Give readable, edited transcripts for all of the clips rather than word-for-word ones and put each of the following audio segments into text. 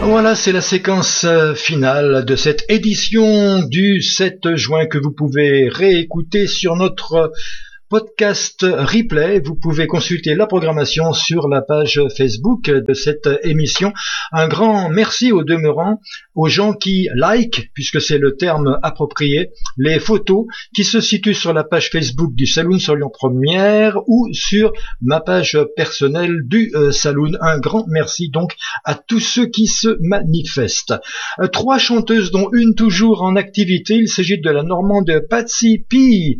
Voilà, c'est la séquence finale de cette édition du 7 juin que vous pouvez réécouter sur notre podcast replay. Vous pouvez consulter la programmation sur la page Facebook de cette émission. Un grand merci au demeurant aux gens qui like, puisque c'est le terme approprié, les photos qui se situent sur la page Facebook du Saloon sur Lyon Première ou sur ma page personnelle du Saloon. Un grand merci donc à tous ceux qui se manifestent. 3 chanteuses, dont une toujours en activité. Il s'agit de la Normande Patsy P,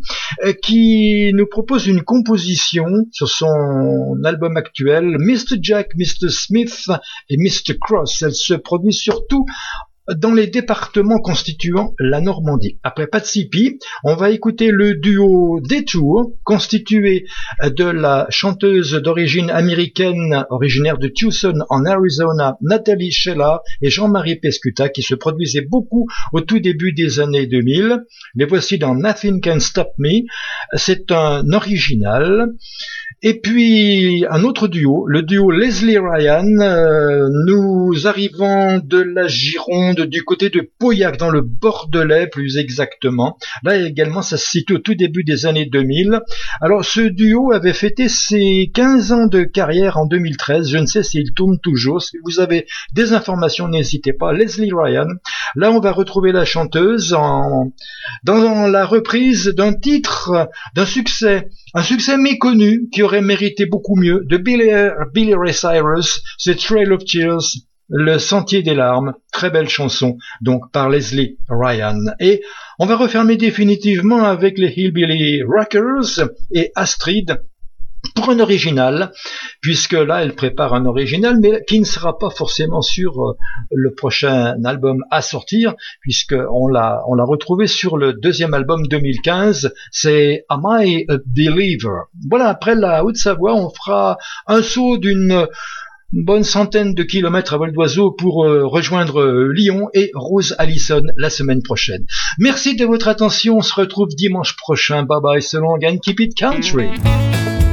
qui nous propose une composition sur son album actuel Mr. Jack, Mr. Smith et Mr. Cross. Elle se produit surtout dans les départements constituant la Normandie. Après Patsy P, on va écouter le duo Detour, constitué de la chanteuse d'origine américaine, originaire de Tucson en Arizona, Natalie Sheila et Jean-Marie Pescuta, qui se produisaient beaucoup au tout début des années 2000. Les voici dans Nothing Can Stop Me. C'est un original. Et puis un autre duo, le duo Leslie Ryan. Nous arrivons de la Gironde, du côté de Pauillac, dans le Bordelais plus exactement. Là également, ça se situe au tout début des années 2000. Alors ce duo avait fêté ses 15 ans de carrière en 2013. Je ne sais s'il tourne toujours. Si vous avez des informations, n'hésitez pas. Leslie Ryan. Là, on va retrouver la chanteuse dans la reprise d'un titre, d'un succès. Un succès méconnu qui aurait mérité beaucoup mieux de Billy Ray Cyrus, The Trail of Tears, Le Sentier des Larmes. Très belle chanson, donc par Leslie Ryan. Et on va refermer définitivement avec les Hillbilly Rockers et Astrid pour un original, puisque là elle prépare un original, mais qui ne sera pas forcément sur le prochain album à sortir, puisqu'on l'a retrouvé sur le deuxième album 2015, c'est Am I a Believer. Voilà, après la Haute-Savoie, on fera un saut d'une bonne centaine de kilomètres à vol d'oiseau pour rejoindre Lyon et Rose Allison la semaine prochaine. Merci de votre attention, on se retrouve dimanche prochain. Bye bye, so long and keep it country.